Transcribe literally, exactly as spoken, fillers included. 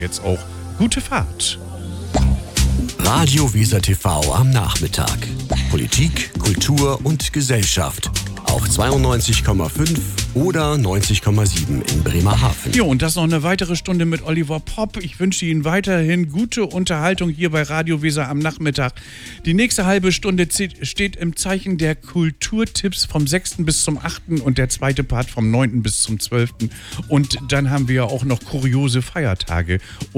Jetzt auch gute Fahrt. Radio Weser T V am Nachmittag. Politik, Kultur und Gesellschaft. Auf zweiundneunzig Komma fünf oder neunzig Komma sieben in Bremerhaven. Jo, und das noch eine weitere Stunde mit Oliver Popp. Ich wünsche Ihnen weiterhin gute Unterhaltung hier bei Radio Weser am Nachmittag. Die nächste halbe Stunde steht im Zeichen der Kulturtipps vom sechsten bis zum achten und der zweite Part vom neunten bis zum zwölften Und dann haben wir ja auch noch kuriose Feiertage.